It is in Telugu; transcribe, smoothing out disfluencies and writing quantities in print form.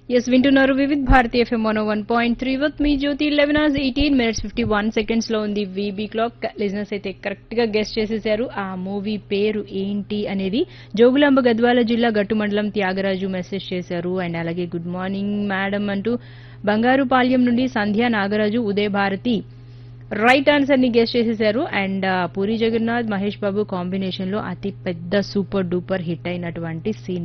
ఎస్ వింటున్నారు Vividh Bharati FM 101.3 with me జ్యోతి 11:18 లో ఉంది వీబీ క్లాక్. లిజనర్స్ అయితే కరెక్ట్ గా గెస్ట్ చేసేసారు ఆ మూవీ పేరు ఏంటి అనేది. జోగులాంబ గద్వాల జిల్లా గట్టు మండలం త్యాగరాజు మెసేజ్ చేశారు. అండ్ అలాగే గుడ్ మార్నింగ్ మేడం అంటూ బంగారుపాళ్యం నుండి సంధ్యా నాగరాజు ఉదయ్ భారతి రైట్ ఆన్సర్ ని గెస్ట్ చేసేసారు. అండ్ పూరి జగన్నాథ్ మహేష్ బాబు కాంబినేషన్ లో అతి పెద్ద సూపర్ డూపర్ హిట్ అయినటువంటి సీన్